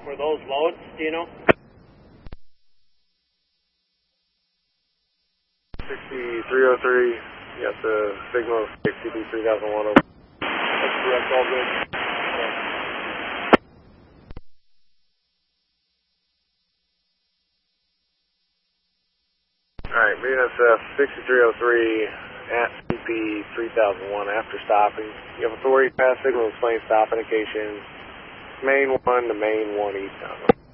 Were those loads, do you know? 6303, you got the signal 60-3001 over. That's correct, all good. Alright, BNSF 6303 at CP 3001 after stopping. You have authority to pass signal and explain stop indications. Main 1 to main 1 eastbound.